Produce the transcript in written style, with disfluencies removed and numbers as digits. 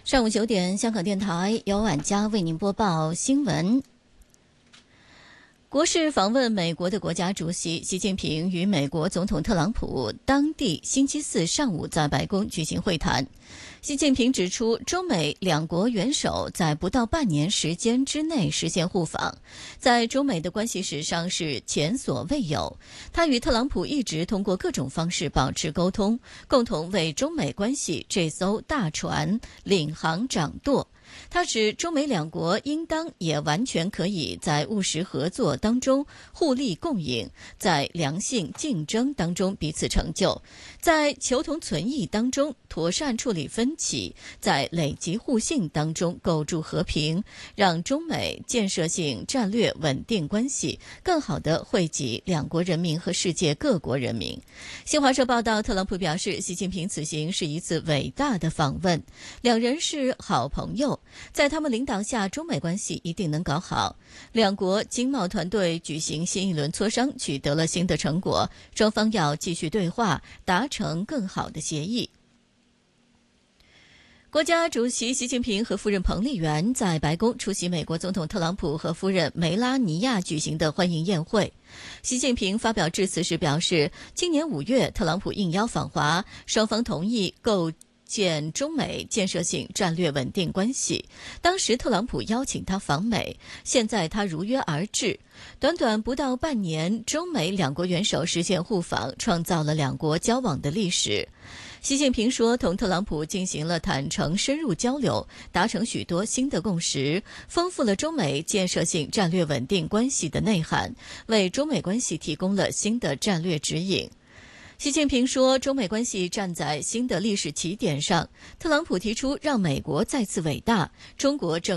上午9点，香港电台由婉佳为您播报新闻。国事访问美国的国家主席习近平与美国总统特朗普当地星期四上午在白宫举行会谈。习近平指出，中美两国元首在不到半年时间之内实现互访，在中美的关系史上是前所未有。他与特朗普一直通过各种方式保持沟通，共同为中美关系这艘大船领航掌舵。他指中美两国应当也完全可以在务实合作当中互利共赢，在良性竞争当中彼此成就，在求同存异当中妥善处理分歧，在累积互信当中构筑和平，让中美建设性战略稳定关系更好地惠及两国人民和世界各国人民。新华社报道，特朗普表示，习近平此行是一次伟大的访问，两人是好朋友，在他们领导下，中美关系一定能搞好。两国经贸团队举行新一轮磋商，取得了新的成果，双方要继续对话，达成更好的协议。国家主席习近平和夫人彭丽媛在白宫出席美国总统特朗普和夫人梅拉尼亚举行的欢迎宴会。习近平发表致辞时表示，今年5月特朗普应邀访华，双方同意构建中美建设性战略稳定关系。当时特朗普邀请他访美，现在他如约而至。短短不到半年，中美两国元首实现互访，创造了两国交往的历史。习近平说，同特朗普进行了坦诚深入交流，达成许多新的共识，丰富了中美建设性战略稳定关系的内涵，为中美关系提供了新的战略指引。习近平说，中美关系站在新的历史起点上。特朗普提出让美国再次伟大，中国正